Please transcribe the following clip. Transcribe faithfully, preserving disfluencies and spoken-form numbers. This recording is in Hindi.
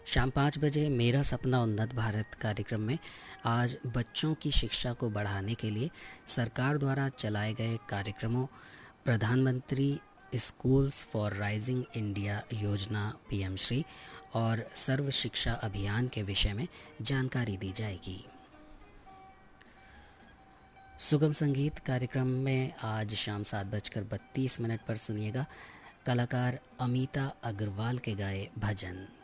शाम पाँच बजे मेरा सपना उन्नत भारत कार्यक्रम में आज बच्चों की शिक्षा को बढ़ाने के लिए सरकार द्वारा चलाए गए कार्यक्रमों, प्रधानमंत्री स्कूल्स फॉर राइजिंग इंडिया योजना पीएम श्री और सर्व शिक्षा अभियान के विषय में जानकारी दी जाएगी। सुगम संगीत कार्यक्रम में आज शाम सात बजकर बत्तीस मिनट पर सुनिएगा कलाकार अमिता अग्रवाल के गाए भजन।